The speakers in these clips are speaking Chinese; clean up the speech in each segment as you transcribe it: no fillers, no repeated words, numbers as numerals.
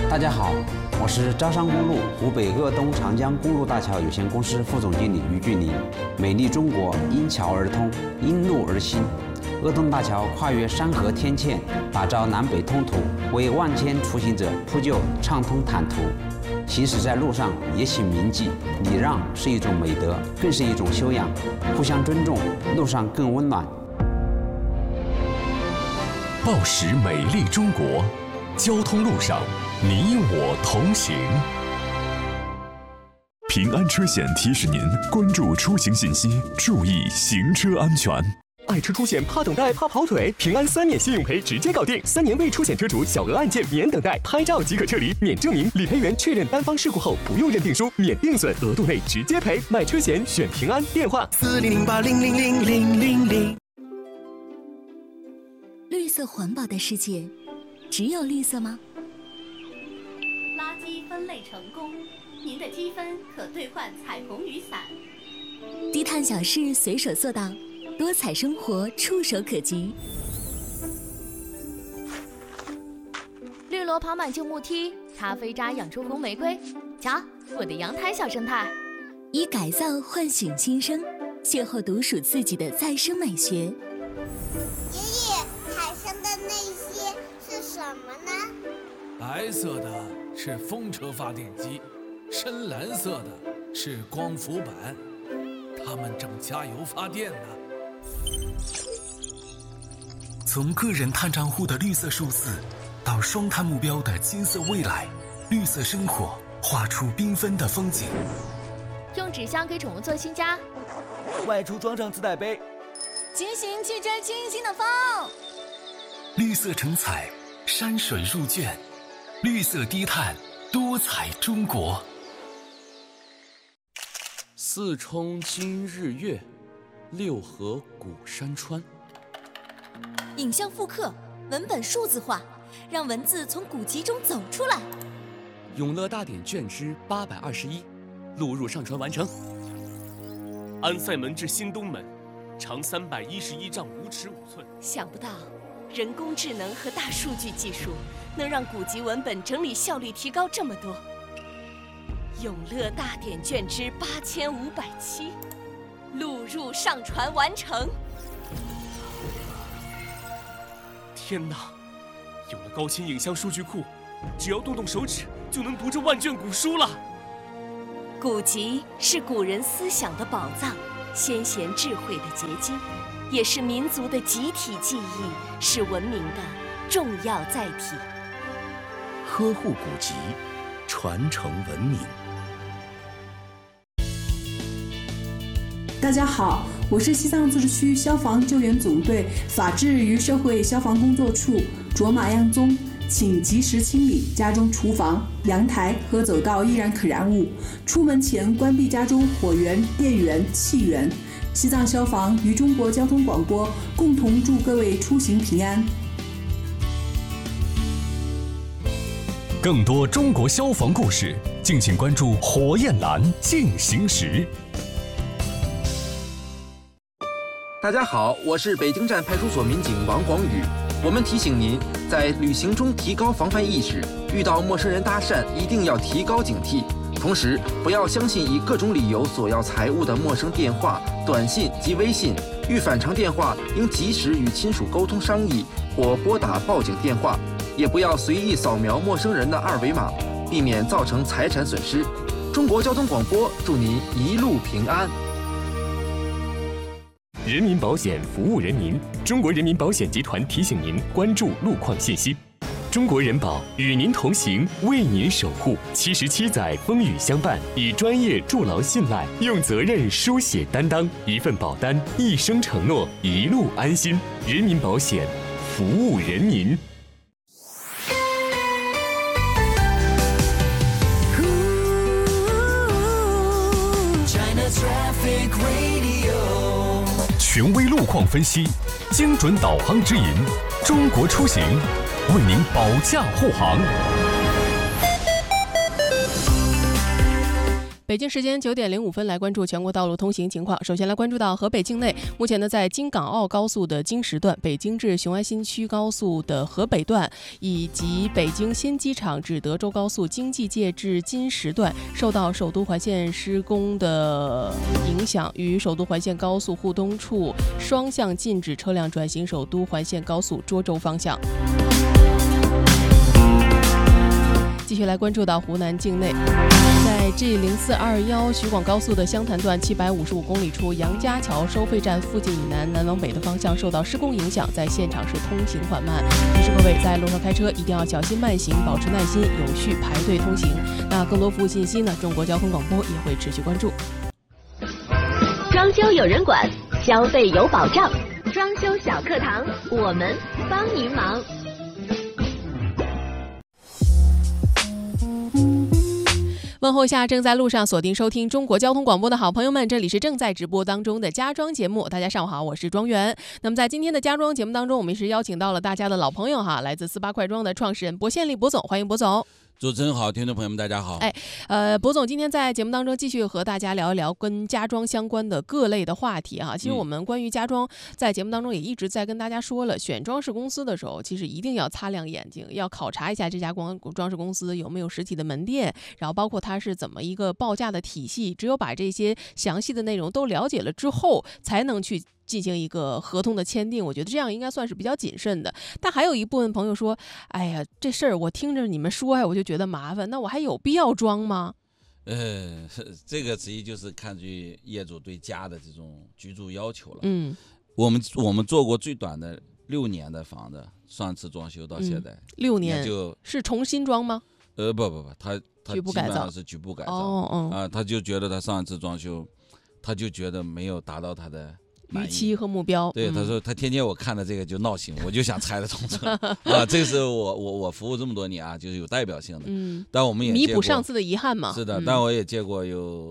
大家好，我是招商公路湖北鄂东长江公路大桥有限公司副总经理于俊林。美丽中国因桥而通，因路而兴。鄂东大桥跨越山河天堑，打造南北通途，为万千出行者铺就畅通坦途。行驶在路上也请铭记，礼让是一种美德，更是一种修养。互相尊重，路上更温暖。 报时美丽中国，交通路上你我同行。 平安车险提示您关注出行信息，注意行车安全。 爱车出险怕等待怕跑腿，平安3年信用赔直接搞定，3年未出险车主小额案件免等待，拍照即可撤离，免证明，理赔员确认单方事故后不用认定书，免定损，额度内直接赔。买车险选平安，电话 4008000000。绿色环保的世界，只有绿色吗？ 垃圾分类成功，您的积分可兑换彩虹雨伞。 低碳小事随手做到，多彩生活触手可及。 绿萝跑满旧木梯，咖啡渣养出红玫瑰。瞧，我的阳台小生态。 以改造唤醒新生，邂逅独属自己的再生美学。 爷爷，海上的那些是什么呢？ 白色的是风车发电机，深蓝色的是光伏板，它们正加油发电呢。 从个人碳账户的绿色数字，到双碳目标的金色未来，绿色生活画出缤纷的风景。 用纸箱给宠物做新家， 外出装上自带杯， 骑行去追清新的风。 绿色成彩，山水入卷，绿色低碳，多彩中国。 四冲今日月，六合古山川。 影像复刻，文本数字化，让文字从古籍中走出来。 永乐大典卷之821，录入上传完成。 安塞门至新东门，长311丈5尺5寸。 想不到，人工智能和大数据技术能让古籍文本整理效率提高这么多。永乐大典卷之8507，录入上传完成。 天哪！有了高清影像数据库，只要动动手指就能读这万卷古书了。 古籍是古人思想的宝藏，先贤智慧的结晶，也是民族的集体记忆，是文明的重要载体。 呵护古籍，传承文明。 大家好，我是西藏自治区消防救援总队法制与社会消防工作处卓玛样宗，请及时清理家中厨房、阳台和走道易燃可燃物，出门前关闭家中火源、电源、气源。西藏消防与中国交通广播共同祝各位出行平安。 更多中国消防故事，敬请关注火焰蓝进行时。 大家好，我是北京站派出所民警王广宇。我们提醒您，在旅行中提高防范意识，遇到陌生人搭讪一定要提高警惕。同时，不要相信以各种理由索要财物的陌生电话、短信及微信。遇反常电话，应及时与亲属沟通商议，或拨打报警电话。也不要随意扫描陌生人的2维码，避免造成财产损失。中国交通广播祝您一路平安。 人民保险服务人民，中国人民保险集团提醒您关注路况信息。中国人保与您同行，为您守护。77载风雨相伴，以专业筑牢信赖，用责任书写担当。一份保单，一生承诺，一路安心。人民保险，服务人民。 权威路况分析，精准导航指引，中国出行为您保驾护航。 北京时间9点05分，来关注全国道路通行情况。首先来关注到河北境内，目前呢，在京港澳高速的京石段、北京至雄安新区高速的河北段，以及北京新机场至德州高速京济界至金石段，受到首都环线施工的影响，与首都环线高速互通处双向禁止车辆转行首都环线高速涿州方向。继续来关注到湖南境内，在 G0421 徐广高速的湘潭段755公里处杨家桥收费站附近以南南往北的方向受到施工影响，在现场是通行缓慢，提示各位在路上开车一定要小心慢行，保持耐心，有序排队通行。那更多服务信息呢，中国交通广播也会持续关注。 装修有人管，消费有保障，装修小课堂，我们帮您忙。 问候一下正在路上锁定收听中国交通广播的好朋友们，这里是正在直播当中的家装节目。大家上午好，我是庄园。那么在今天的家装节目当中，我们是邀请到了大家的老朋友哈，来自48快装的创始人薄宪利薄总，欢迎薄总。 主持人好，听众朋友们大家好。 薄总今天在节目当中继续和大家聊一聊跟家装相关的各类的话题哈。其实我们关于家装在节目当中也一直在跟大家说了，选装饰公司的时候，其实一定要擦亮眼睛，要考察一下这家装饰公司有没有实体的门店，然后包括它是怎么一个报价的体系。只有把这些详细的内容都了解了之后，才能去进行一个合同的签订，我觉得这样应该算是比较谨慎的。但还有一部分朋友说，哎呀，这事儿我听着你们说呀，我就觉得麻烦，那我还有必要装吗？ 这个实际就是看据业主对家的这种居住要求了。我们做过最短的6年的房子，上次装修到现在 6年，是重新装吗？ 不，他局部改造是局部改造。他就觉得他上一次装修，他就觉得没有达到他的预期和目标。 对，他说他天天我看到这个就闹心，我就想拆了重整啊。这个是我服务这么多年啊，就是有代表性的。但我们也弥补上次的遗憾嘛。 是的，但我也见过有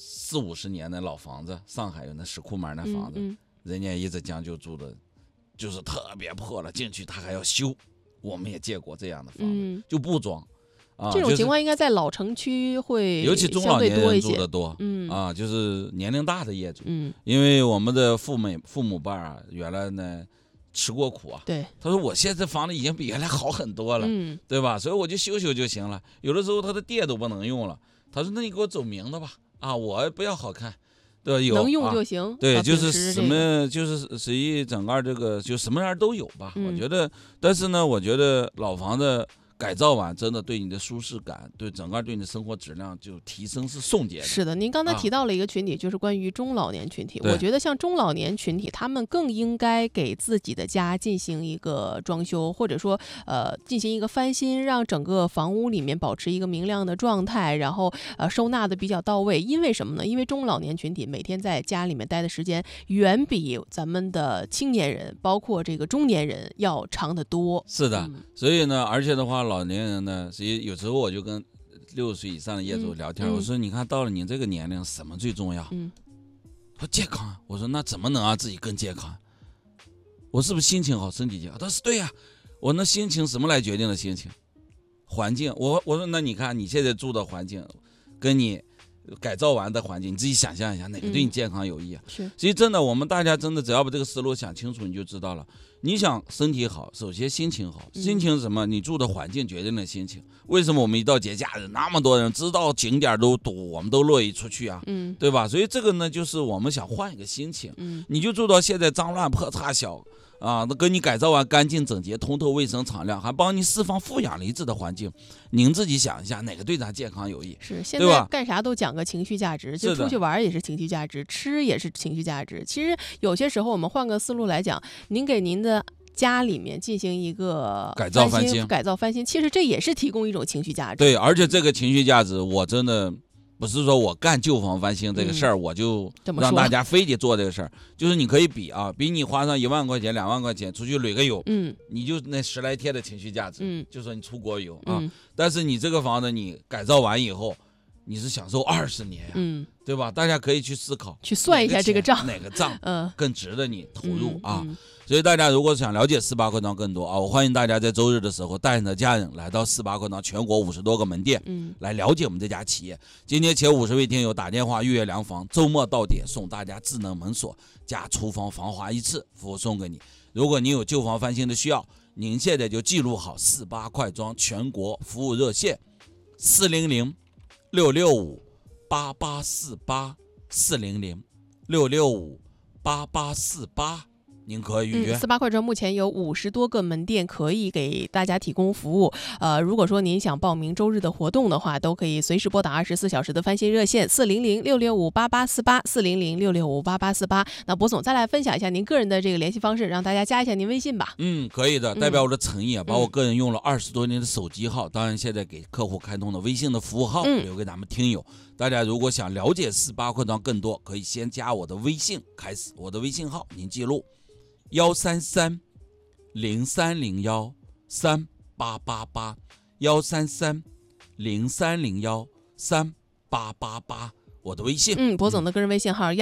40-50年的老房子，上海有那石库门的房子，人家一直将就住的，就是特别破了，进去他还要修。我们也见过这样的房子，就不装。 这种情况应该在老城区会尤其中老年人住的多，就是年龄大的业主，因为我们的父母辈啊，原来呢吃过苦啊， 对， 他说我现在房子已经比原来好很多了，对吧？所以我就修就行了，有的时候他的电都不能用了，他说那你给我走明的吧，我不要好看，对吧？有能用就行， 对，就是什么，就是实际整个这个就什么样都有吧，我觉得，但是呢，我觉得老房子改造完真的对你的舒适感，对整个对你的生活质量就提升是瞬间的。 是的，您刚才提到了一个群体，就是关于中老年群体。我觉得像中老年群体，他们更应该给自己的家进行一个装修，或者说进行一个翻新，让整个房屋里面保持一个明亮的状态，然后收纳的比较到位。因为什么呢？因为中老年群体每天在家里面待的时间远比咱们的青年人，包括这个中年人要长得多。 是的，所以呢，而且的话，老年人呢，所以有时候我就跟60岁以上的业主聊天，我说你看到了你这个年龄什么最重要？他说健康。我说那怎么能让自己更健康？我是不是心情好身体健康？他说对呀。我那心情什么来决定的心情？环境。我说那你看你现在住的环境跟你改造完的环境，你自己想象一下哪个对你健康有益啊？ 是。 所以真的我们大家真的只要把这个思路想清楚，你就知道了。你想身体好，首先心情好。心情是什么？你住的环境决定了心情。为什么我们一到节假日那么多人知道景点都堵，我们都乐意出去啊？对吧？所以这个呢，就是我们想换一个心情。你就住到现在脏乱破差小那跟你改造完干净整洁、通透、卫生、敞亮，还帮你释放负氧离子的环境，您自己想一下，哪个对咱健康有益？ 是，现在干啥都讲个情绪价值，就出去玩也是情绪价值，吃也是情绪价值。其实有些时候我们换个思路来讲，您给您的家里面进行一个改造翻新，其实这也是提供一种情绪价值。 对，而且这个情绪价值，我真的不是说我干旧房翻新这个事儿，我就让大家非得做这个事儿，就是你可以比你花上1万块钱、2万块钱出去旅个游，你就那10来天的情绪价值，就说你出国游但是你这个房子你改造完以后， 你是享受20年呀，对吧？大家可以去思考， 去算一下这个账， 哪个账更值得你投入啊？ 所以大家如果想了解4·8课堂更多啊，我欢迎大家在周日的时候带你的家人来到4·8课堂全国50多个门店，来了解我们这家企业。今天前50位听友打电话预约量房，周末到点送大家智能门锁加厨房防滑一次服务送给你。如果您有旧房翻新的需要，您现在就记录好4·8快装全国服务热线400-665-8848，400-665-8848，您可以预约。 4·8快装目前有50多个门店可以给大家提供服务。如果说您想报名周日的活动的话，都可以随时拨打24小时的翻新热线400-665-8848，400-665-8848。那博总再来分享一下您个人的这个联系方式，让大家加一下您微信吧。 可以的，代表我的诚意啊，把我个人用了20多年的手机号，当然现在给客户开通的微信的服务号留给咱们听友。大家如果想了解4·8课堂更多，可以先加我的微信开始，我的微信号您记录133-0301-3888，133-0301-3888，我的微信。 博总的个人微信号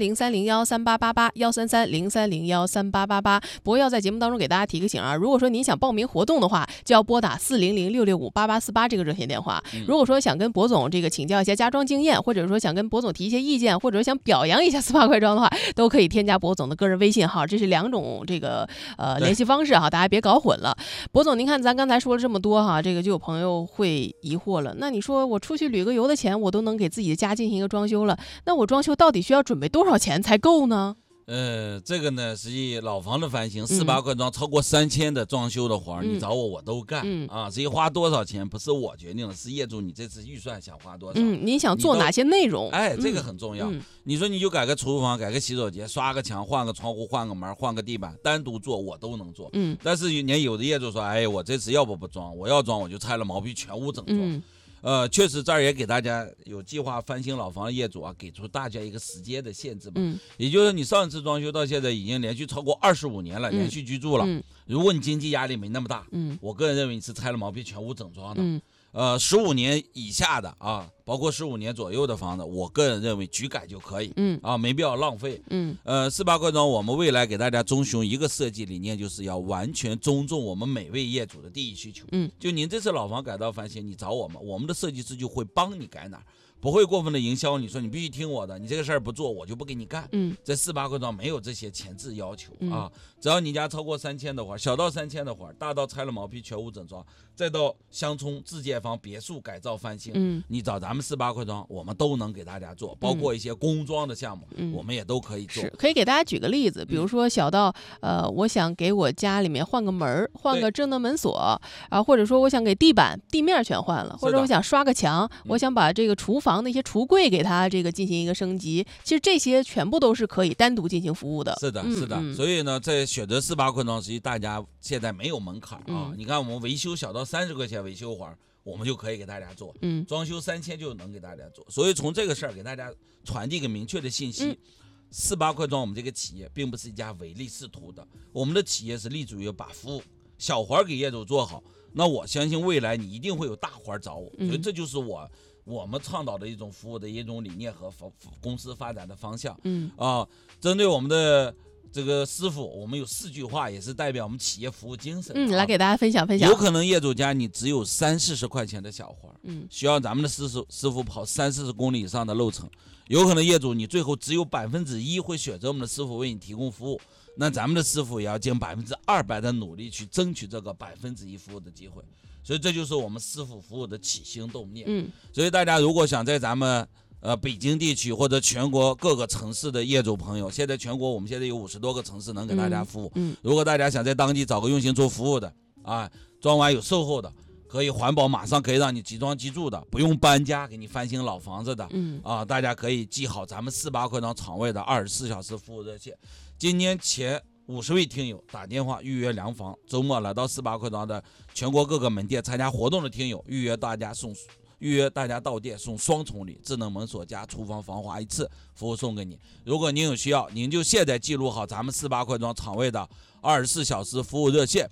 133-0301-3888，133-0301-3888。博要在节目当中给大家提个醒啊，如果说您想报名活动的话，就要拨打400-665-8848这个热线电话。如果说想跟博总这个请教一些家装经验，或者说想跟博总提一些意见，或者说想表扬一下4·8快装的话，都可以添加博总的个人微信号，这是2种这个联系方式哈，大家别搞混了。博总，您看咱刚才说了这么多哈，这个就有朋友会疑惑了，那你说我出去旅个游的钱，我都能给自己的家进行一个装修了，那我装修到底需要准备多少钱才够呢？ 这个呢，实际老房子翻新4·8快装超过3000的装修的活你找我都干啊。至于花多少钱，不是我决定的，是业主你这次预算想花多少。 您想做哪些内容？ 这个很重要。你说你就改个厨房，改个洗手间，刷个墙，换个窗户，换个门，换个地板，单独做我都能做。但是连有的业主说，我这次要不装，我要装我就拆了毛坯全屋整装。确实这儿也给大家有计划翻新老房的业主啊，给出大家一个时间的限制吧。也就是你上一次装修到现在已经连续超过25年了，连续居住了。如果你经济压力没那么大，我个人认为你是拆了毛坯全屋整装的。15年以下的啊，包括15年左右的房子，我个人认为局改就可以。没必要浪费。4·8快装我们未来给大家遵循一个设计理念，就是要完全尊重我们每位业主的第一需求。就您这次老房改造翻新，你找我们，我们的设计师就会帮你改哪儿，不会过分的营销你，说你必须听我的，你这个事儿不做我就不给你干。在4·8快装没有这些前置要求啊，只要你家超过3000的活，小到3000的活，大到拆了毛坯全屋整装，再到乡村自建房别墅改造翻新，你找咱们4·8快装我们都能给大家做，包括一些工装的项目我们也都可以做。 是可以给大家举个例子，比如说小到我想给我家里面换个门，换个智能门锁啊，或者说我想给地面全换了，或者我想刷个墙，我想把这个厨房的一些橱柜给它这个进行一个升级，其实这些全部都是可以单独进行服务的。 是的，是的。所以呢，在选择4·8快装，实际大家现在没有门槛啊。你看我们维修小到30块钱维修活，我们就可以给大家做。装修3000就能给大家做。所以从这个事儿给大家传递一个明确的信息。4·8快装我们这个企业并不是一家唯利是图的，我们的企业是立足于把服务小活给业主做好。那我相信未来你一定会有大活找我，所以这就是我们倡导的一种服务的一种理念和公司发展的方向。针对我们的这个师傅，我们有4句话，也是代表我们企业服务精神。 来给大家分享分享。 有可能业主家你只有30-40块钱的小活，需要咱们的师傅跑30-40公里以上的路程。有可能业主你最后只有1%会选择我们的师傅为你提供服务，那咱们的师傅也要尽200%的努力去争取这个1%服务的机会。所以这就是我们师傅服务的起心动念。所以大家如果想在咱们北京地区或者全国各个城市的业主朋友，现在全国我们现在有50多个城市能给大家服务。如果大家想在当地找个用心做服务的啊，装完有售后的，可以环保马上可以让你即装即住的，不用搬家给你翻新老房子的，大家可以记好咱们4·8快装场外的24小时服务热线。今年前50位听友打电话预约量房，周末来到4·8快装的全国各个门店参加活动的听友，预约大家到店送双重礼，智能门锁加厨房防滑一次服务送给你。如果您有需要，您就现在记录好咱们4·8快装场外的24小时服务热线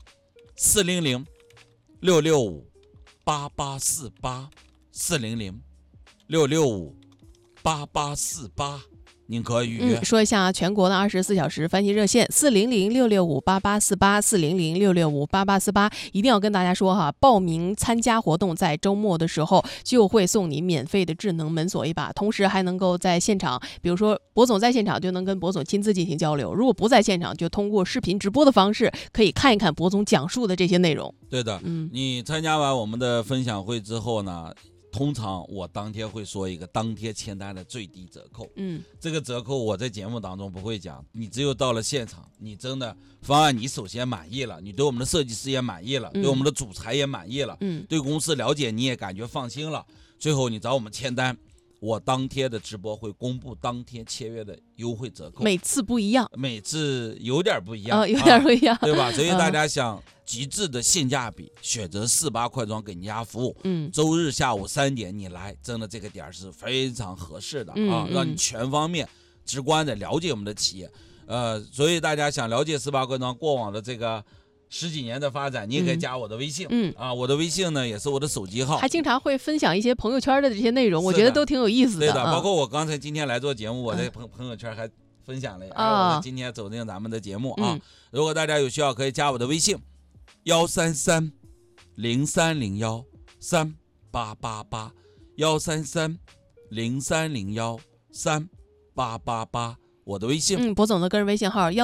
400-665-8848，400-665-8848。 6658848，您可以预约。 说一下全国的24小时翻译热线400-665-8848，400-665-8848，一定要跟大家说哈，报名参加活动在周末的时候就会送你免费的智能门锁一把，同时还能够在现场，比如说博总在现场就能跟博总亲自进行交流，如果不在现场就通过视频直播的方式可以看一看博总讲述的这些内容。 对的，你参加完我们的分享会之后呢，通常我当天会说一个当天签单的最低折扣，这个折扣我在节目当中不会讲，你只有到了现场，你真的方案你首先满意了，你对我们的设计师也满意了，对我们的主材也满意了，对公司了解你也感觉放心了，最后你找我们签单，我当天的直播会公布当天签约的优惠折扣， 每次不一样， 每次有点不一样， 有点不一样， 对吧？所以大家想极致的性价比，选择48快装给你家服务，周日下午3点你来，真的这个点是非常合适的啊，让你全方面直观的了解我们的企业。所以大家想了解48快装过往的这个10几年的发展，你也可以加我的微信，我的微信呢也是我的手机号， 还经常会分享一些朋友圈的这些内容，我觉得都挺有意思的。 对的，包括我刚才今天来做节目，我在朋友圈还分享了，我今天走进咱们的节目啊。如果大家有需要，可以加我的微信13303013888，13303013888，我的微信。 博总的个人微信号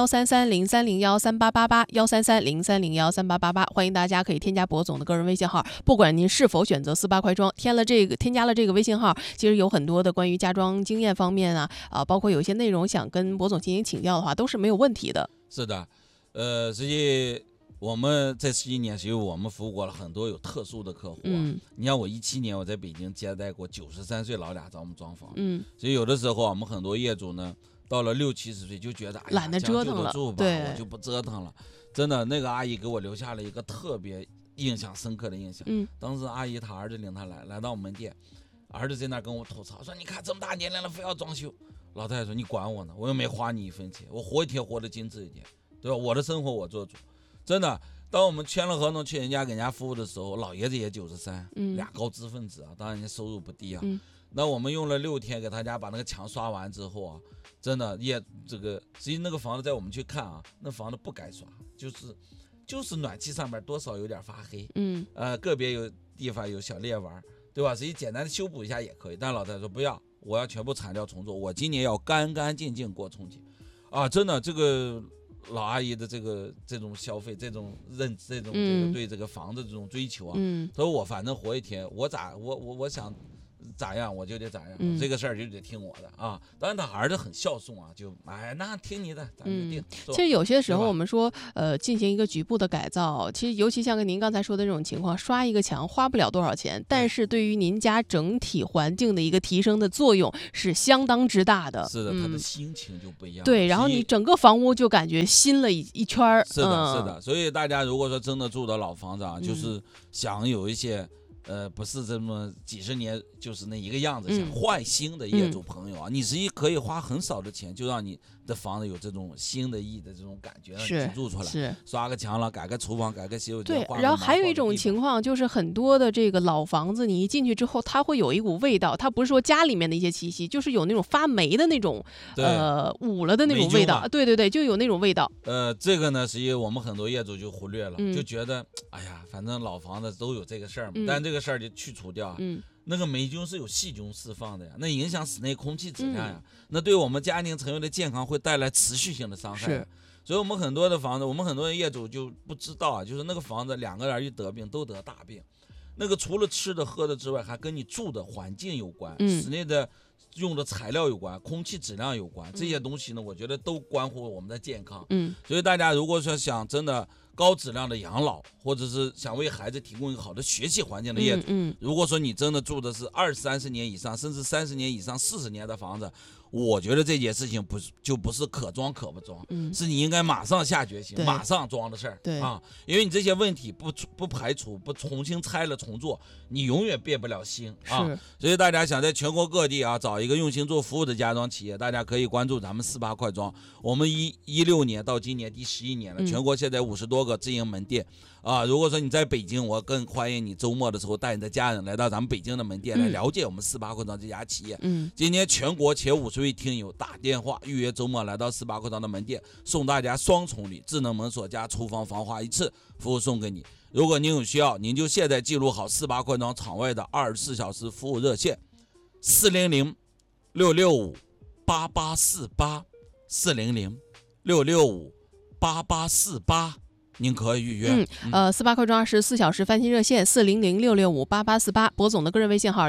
13303013888，13303013888，欢迎大家可以添加博总的个人微信号。不管您是否选择48快装，添加了这个微信号，其实有很多的关于家装经验方面包括有一些内容想跟博总进行请教的话，都是没有问题的。 是的，实际我们这11年，其实我们服务过了很多有特殊的客户你像我17年我在北京接待过93岁老俩找我们装房，所以有的时候我们很多业主呢，到了60、70岁就觉得懒得折腾了， 对，我就不折腾了。真的，那个阿姨给我留下了一个特别印象深刻的印象。当时阿姨她儿子领她来到我们店，儿子在那跟我吐槽说：“你看这么大年龄了，非要装修。”老太太说：“你管我呢，我又没花你1分钱，我活一天活得精致一点，对吧？我的生活我做主。”真的，当我们签了合同去人家给人家服务的时候，老爷子也93，俩高知分子啊，当然人家收入不低啊。那我们用了6天给他家把那个墙刷完之后啊，真的实际那个房子在我们去看啊，那房子不该刷，就是暖气上面多少有点发黑，个别有地方有小裂纹，对吧？实际简单的修补一下也可以。但老太太说不要，我要全部铲掉重做，我今年要干干净净过春节啊！真的，这个老阿姨的这种消费，这种对这个房子这种追求啊，她说我反正活一天，我想咋样我就得咋样，这个事儿就得听我的啊。当然他儿子很孝顺啊，就那听你的，咱们就定。 其实有些时候我们说进行一个局部的改造，其实尤其像跟您刚才说的这种情况，刷一个墙花不了多少钱，但是对于您家整体环境的一个提升的作用是相当之大的。 是的，他的心情就不一样。 对，然后你整个房屋就感觉新了一圈儿。 是的，所以大家如果说真的住的老房子啊，就是想有一些不是这么几十年就是那一个样子，想换新的业主朋友啊，你实际可以花很少的钱就让你的房子有这种新的意的这种感觉，让你居住出来，刷个墙了，改个厨房，改个洗手间。 对，然后还有一种情况就是很多的这个老房子，你一进去之后，它会有一股味道，它不是说家里面的一些气息，就是有那种发霉的那种捂了的那种味道。对，就有那种味道。 这个呢，实际我们很多业主就忽略了，就觉得哎呀，反正老房子都有这个事儿嘛，但这个事儿就去除掉。那个霉菌是有细菌释放的呀，那影响室内空气质量呀，那对我们家庭成员的健康会带来持续性的伤害。所以我们很多的房子，我们很多的业主就不知道啊，就是那个房子2个人一得病都得大病，那个除了吃的喝的之外，还跟你住的环境有关，室内的用的材料有关，空气质量有关，这些东西呢，我觉得都关乎我们的健康。所以大家如果说想真的高质量的养老，或者是想为孩子提供一个好的学习环境的业主，如果说你真的住的是20、30年以上，甚至30年以上、40年的房子，我觉得这件事情不是可装可不装，是你应该马上下决心，马上装的事儿。因为你这些问题不排除，不重新拆了重做，你永远变不了新啊。所以大家想在全国各地啊找一个用心做服务的家装企业，大家可以关注咱们48快装。我们16年到今年第11年了，全国现在50多多个直营门店啊。如果说你在北京，我更欢迎你周末的时候带你的家人来到咱们北京的门店来了解我们18扩张这家企业。今年全国前50位听友打电话预约周末来到18扩张的门店，送大家双重礼，智能门锁加厨房防滑一次服务送给你。如果您有需要，您就现在记录好18扩张场外的24小时服务热线400-665-8848，400-665-8848，您可以预约。 18扩张24小时翻新热线400-665-8848，博总的个人微信号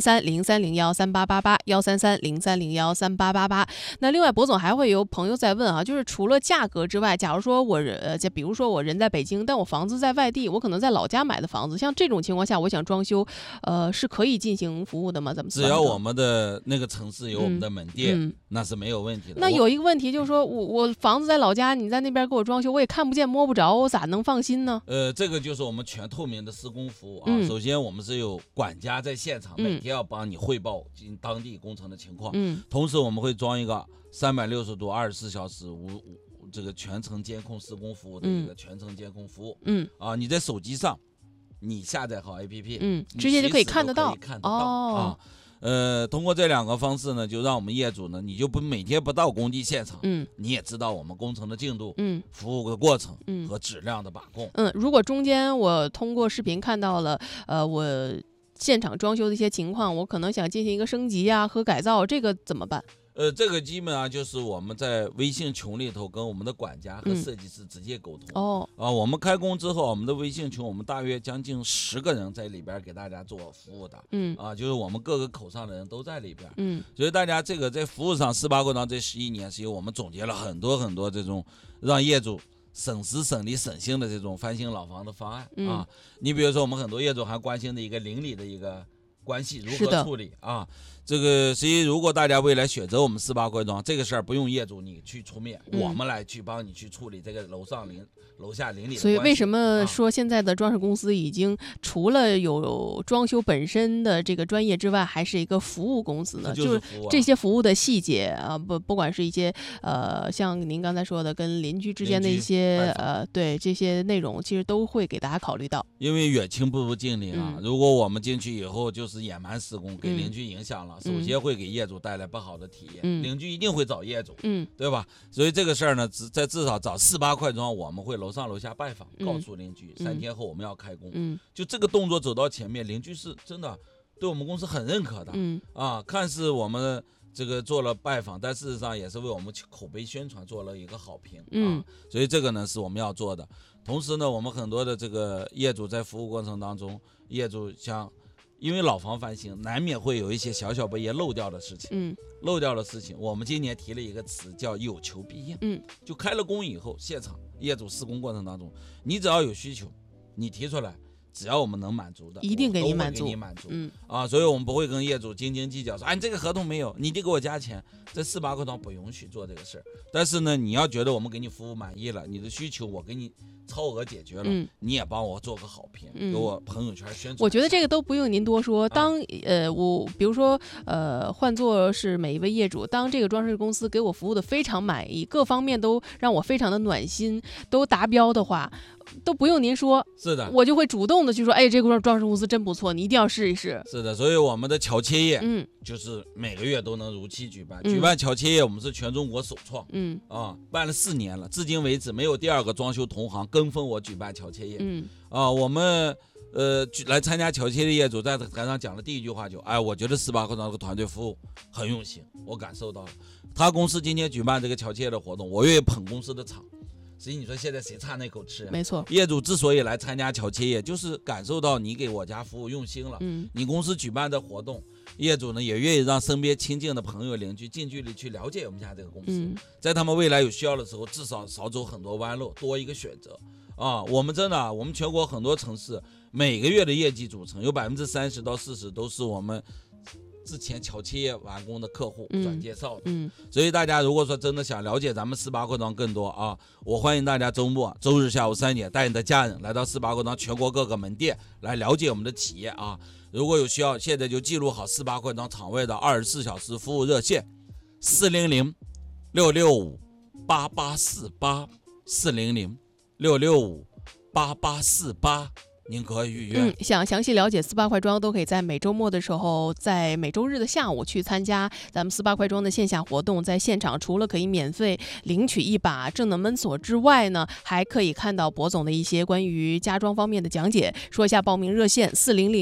133-0301-3888，133-0301-3888。那另外博总还会有朋友在问啊，就是除了价格之外，假如说比如说我人在北京，但我房子在外地，我可能在老家买的房子，像这种情况下，我想装修，是可以进行服务的吗？怎么？ 只要我们的那个城市有我们的门店，那是没有问题的。 那有一个问题就是说，我房子在老家，你在那边给我装修，我也看不见摸不着，我咋能放心呢？ 这个就是我们全透明的施工服务啊。首先我们是有管家在现场，每天要帮你汇报当地工程的情况。同时我们会装一个360度24小时这个全程监控施工服务的一个全程监控服务。你在手机上你下载好 APP， 直接就可以看得到。 通过这2个方式呢，就让我们业主呢，你就每天不到工地现场，你也知道我们工程的进度，服务的过程，和质量的把控。 如果中间我通过视频看到了，我现场装修的一些情况，我可能想进行一个升级啊和改造，这个怎么办？ 这个基本上就是我们在微信群里头跟我们的管家和设计师直接沟通。我们开工之后，我们的微信群我们大约将近10个人在里边给大家做服务的。就是我们各个口上的人都在里边。所以大家这个在服务上18扩张这11年是由我们总结了很多很多这种让业主省时省力省心的这种翻新老房的方案啊。你比如说我们很多业主还关心的一个邻里的一个关系如何处理啊？这个所以如果大家未来选择我们18扩张这个事儿，不用业主你去出面，我们来去帮你去处理这个楼下邻里的关系。 所以为什么说现在的装饰公司已经除了有装修本身的这个专业之外，还是一个服务公司呢？就是这些服务的细节啊，不管是一些像您刚才说的跟邻居之间的一些对这些内容，其实都会给大家考虑到。 因为远亲不如近邻啊，如果我们进去以后就是野蛮施工，给邻居影响了。首先会给业主带来不好的体验，邻居一定会找业主，对吧？所以这个事儿呢，至少找18扩张，我们会楼上楼下拜访，告诉邻居3天后我们要开工。就这个动作走到前面，邻居是真的对我们公司很认可的。看似我们这个做了拜访，但事实上也是为我们口碑宣传做了一个好评。所以这个呢是我们要做的。同时呢，我们很多的这个业主在服务过程当中，业主因为老房翻新，难免会有一些小不也漏掉的事情。漏掉的事情，我们今年提了一个词叫有求必应。就开了工以后，现场业主施工过程当中，你只要有需求，你提出来，只要我们能满足的， 一定给你满足。 所以我们不会跟业主斤斤计较，说你这个合同没有，你得给我加钱。在18扩张不允许做这个事儿。但是呢，你要觉得我们给你服务满意了，你的需求我给你超额解决了，你也帮我做个好评，给我朋友圈宣传。 我觉得这个都不用您多说。当我比如说换作是每一位业主，当这个装饰公司给我服务的非常满意，各方面都让我非常的暖心，都达标的话，都不用您说， 是的， 我就会主动的去说，这个装饰公司真不错，你一定要试一试。 是的，所以我们的乔切业，就是每个月都能如期举办。举办乔切业，我们是全中国首创，办了4年了，至今为止没有第2个装修同行跟风我举办乔切业。我们来参加乔切的业主在台上讲的第一句话就，我觉得18扩张这个团队服务很用心，我感受到了。他公司今天举办这个乔切的活动，我愿意捧公司的场。所以你说现在谁差那口吃？ 没错， 业主之所以来参加乔切业，就是感受到你给我家服务用心了。你公司举办的活动，业主呢也愿意让身边亲近的朋友邻居近距离去了解我们家这个公司，在他们未来有需要的时候，至少少走很多弯路，多一个选择。我们真的，我们全国很多城市每个月的业绩组成有30%到40%都是我们之前乔切业完工的客户转介绍的。所以大家如果说真的想了解咱们18扩张更多我欢迎大家周日下午3点带你的家人来到18扩张全国各个门店来了解我们的企业如果有需要，现在就记录好18扩张场外的24小时服务热线400-665-8848，400-665-8848。 6658848，您可以预约。 想详细了解4·8快装，都可以在每周末的时候，在每周日的下午去参加咱们4·8快装的线下活动。在现场除了可以免费领取一把智能门锁之外呢，还可以看到博总的一些关于家装方面的讲解。说一下报名热线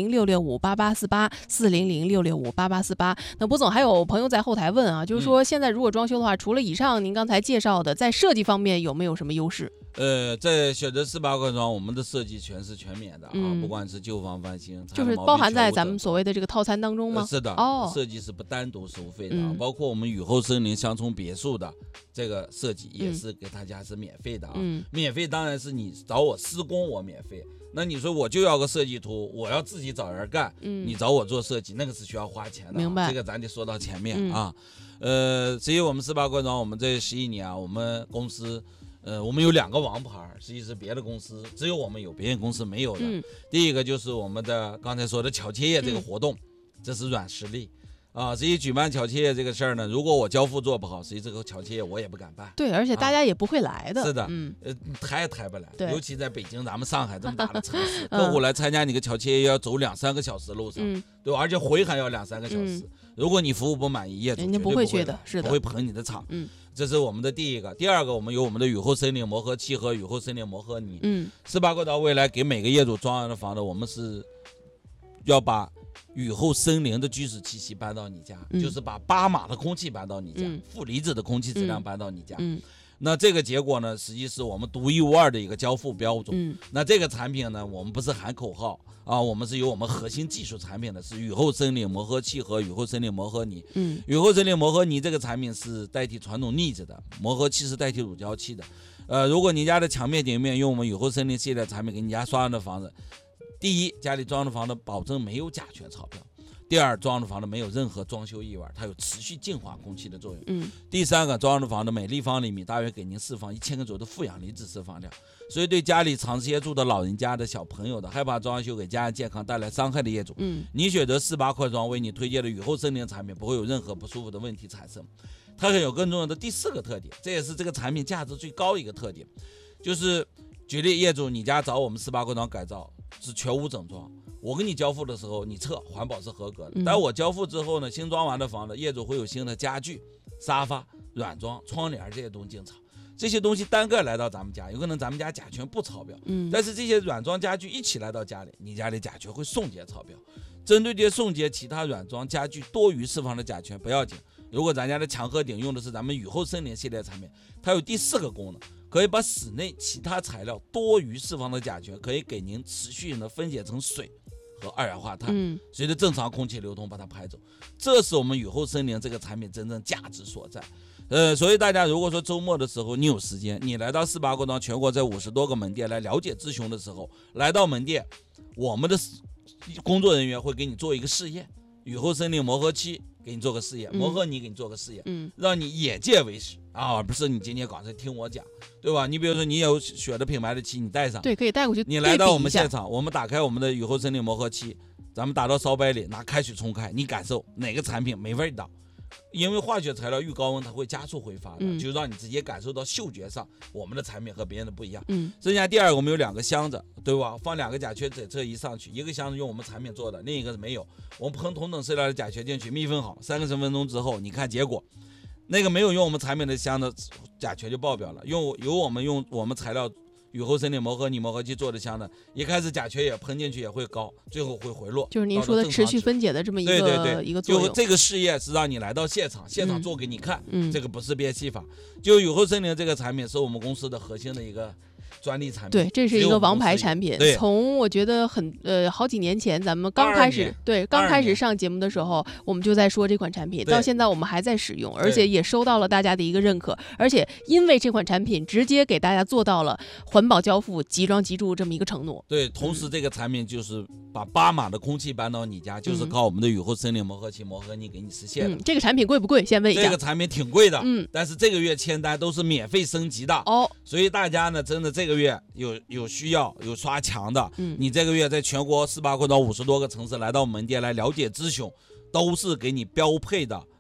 ：400-665-8848，400-665-8848。那博总还有朋友在后台问啊，就是说现在如果装修的话，除了以上您刚才介绍的，在设计方面有没有什么优势？ 在选择4·8快装，我们的设计全是全免的不管是旧房翻新， 就是包含在咱们所谓的这个套餐当中吗？ 是的，设计是不单独收费的包括我们雨后森林乡村别墅的这个设计也是给大家是免费的免费当然是你找我施工我免费，那你说我就要个设计图，我要自己找人干，你找我做设计那个是需要花钱的， 明白？ 这个咱得说到前面至于我们4·8快装，我们这11年我们公司我们有2个王牌，实际是别的公司只有我们有，别的公司没有的。第一个就是我们的刚才说的巧切业这个活动，这是软实力实际举办巧切业这个事儿呢，如果我交付做不好，实际这个巧切业我也不敢办。 对，而且大家也不会来的。 是的，抬也抬不来。尤其在北京，咱们上海这么大的城市，客户来参加你个巧切业要走2-3个小时路上，对吧？而且回还要2-3个小时。如果你服务不满意，业主人家不会去的，是的， 不会捧你的场。这是我们的第一个。第二个，我们有我们的雨后森林磨合漆和雨后森林磨合泥。4·8快装未来给每个业主装完的房子，我们是要把雨后森林的居室气息搬到你家，就是把8码的空气搬到你家，负离子的空气质量搬到你家。那这个结果呢，实际是我们独一无二的一个交付标准。那这个产品呢，我们不是喊口号我们是有我们核心技术产品的，是雨后森林磨合漆和雨后森林磨合泥。雨后森林磨合泥这个产品是代替传统腻子的，磨合漆是代替乳胶漆的。如果你家的墙面顶面用我们雨后森林系列产品给你家刷完的房子，第一，家里装的房子保证没有甲醛超标；第二，装的房子没有任何装修异味，它有持续净化空气的作用。第三个，装的房子每立方厘米大约给您释放1000个左右的负氧离子释放量，所以对家里长时间住的老人家的小朋友的，害怕装修给家人健康带来伤害的业主，你选择4·8快装为你推荐的雨后森林产品，不会有任何不舒服的问题产生。它还有更重要的第4个特点，这也是这个产品价值最高的一个特点，就是举例，业主你家找我们4·8快装改造是全屋整装，我给你交付的时候你测环保是合格的，但我交付之后呢，新装完的房子业主会有新的家具、沙发、软装、窗帘这些东西进场，这些东西单个来到咱们家，有可能咱们家甲醛不超标，但是这些软装家具一起来到家里，你家里甲醛会送检超标。针对这些送检其他软装家具多余释放的甲醛不要紧，如果咱家的墙和顶用的是咱们雨后森林系列产品，它有第4个功能，可以把室内其他材料多余释放的甲醛可以给您持续的分解成水和二氧化碳，随着正常空气流通把它排走，这是我们雨后森林这个产品真正价值所在。所以大家如果说周末的时候你有时间，你来到4·8快装全国在50多个门店来了解咨询的时候，来到门店，我们的工作人员会给你做一个试验，雨后森林磨合漆给你做个试验，磨合泥给你做个试验，让你眼界为实不是你今天刚才听我讲，对吧？你比如说你有选的品牌的漆，你带上， 对，可以带过去。 你来到我们现场，我们打开我们的雨后森林磨合漆，咱们打到烧杯里，拿开水冲开，你感受哪个产品没味道？因为化学材料遇高温它会加速挥发的，就让你直接感受到嗅觉上我们的产品和别人的不一样。剩下第2个，我们有2个箱子，对吧？放2个甲醛检测仪上去，一个箱子用我们产品做的，另一个是没有。我们喷同等色调的甲醛进去，密封好，30分钟之后，你看结果，那个没有用我们产品的箱子，甲醛就爆表了。用我们材料雨后森林磨合泥磨合漆做的箱子，一开始甲醛也喷进去也会高，最后会回落， 就是您说的持续分解的这么一个一个作用。 就这个试验是让你来到现场做给你看，这个不是变戏法。就雨后森林这个产品是我们公司的核心的一个专利产品， 对，这是一个王牌产品。从我觉得好几年前咱们刚开始上节目的时候，我们就在说这款产品，到现在我们还在使用，而且也收到了大家的一个认可，而且因为这款产品直接给大家做到了环保交付、即装即住这么一个承诺。 对，同时这个产品就是把8码的空气搬到你家，就是靠我们的雨后森林磨合漆磨合泥给你实现的。 这个产品贵不贵？先问一下。 这个产品挺贵的，但是这个月签单都是免费升级的所以大家呢真的这个月有需要有刷墙的，你这个月在全国4·8快装50多个城市来到门店来了解咨询，都是给你标配的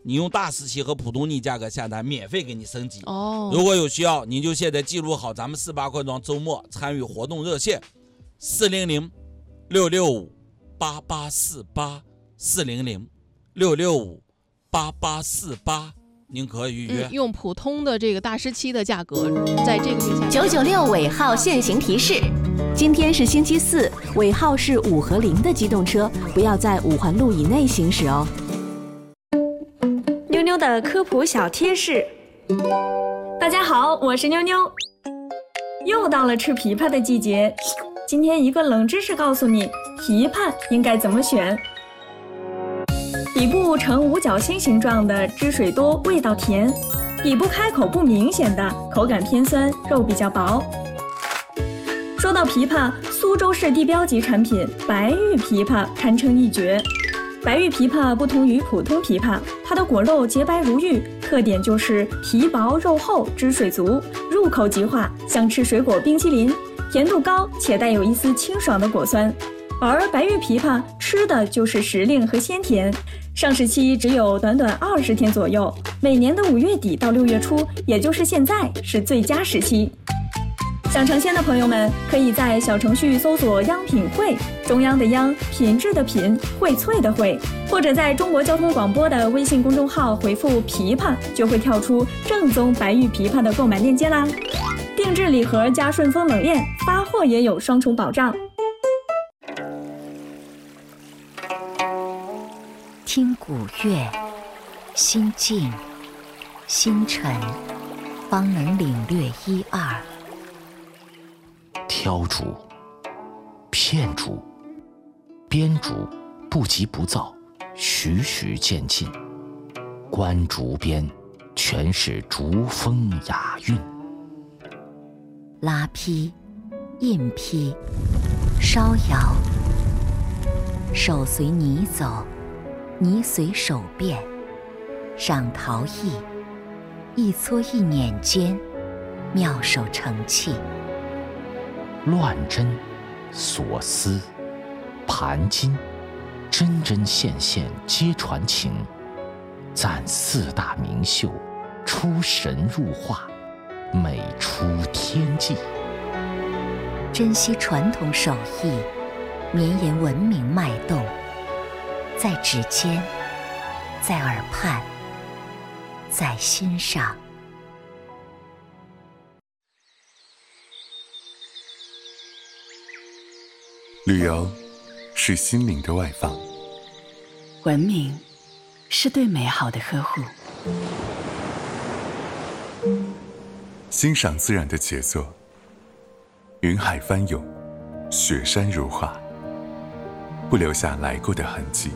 你用大时期和普通泥价格下单，免费给你升级。 哦， 如果有需要，您就现在记录好咱们48块庄周末参与活动热线400-665-8848 400-665-8848，您可以预约。 用普通的这个大师期的价格，在这个月下 996尾号限行提示：今天是星期四，尾号是5和0的机动车不要在5环路以内行驶哦。 妞妞的科普小贴士。大家好，我是妞妞。又到了吃枇杷的季节，今天一个冷知识告诉你，枇杷应该怎么选。底部呈五角星形状的，汁水多，味道甜；底部开口不明显的，口感偏酸，肉比较薄。说到枇杷，苏州市地标级产品白玉枇杷堪称一绝。白玉枇杷不同于普通枇杷，它的果肉洁白如玉，特点就是皮薄肉厚，汁水足，入口即化，像吃水果冰淇淋，甜度高且带有一丝清爽的果酸。而白玉枇杷吃的就是时令和鲜甜，上市期只有短短20天左右，每年的5月底到6月初，也就是现在是最佳时期。想尝鲜的朋友们，可以在小程序搜索央品汇，中央的央，品质的品，荟萃的荟，或者在中国交通广播的微信公众号回复枇杷，就会跳出正宗白玉枇杷的购买链接啦。定制礼盒加顺丰冷链，发货也有双重保障。 听古乐，心静心沉，方能领略一二。 挑竹、片竹、编竹不急不躁，徐徐渐进。观竹边，全是竹风雅韵。 拉坯、印坯、烧窑，手随泥走，泥随手变，赏陶艺，一搓一捻间，妙手成器。 乱针、锁丝、盘金，针针线线皆传情。赞4大名秀，出神入化，美出天际。 珍惜传统手艺，绵延文明脉动，在指尖，在耳畔，在心上。 旅游是心灵的外放， 文明是对美好的呵护， 欣赏自然的杰作，云海翻涌，雪山如画，不留下来过的痕迹。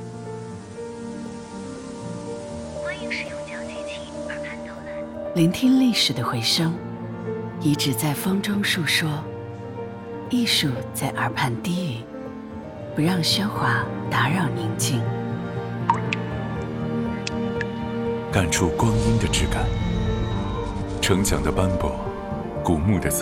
欢迎使用交际器耳畔导览， 聆听历史的回声，遗址在风中述说，艺术在耳畔低语，不让喧哗打扰宁静。 感触光阴的质感，城墙的斑驳，古木的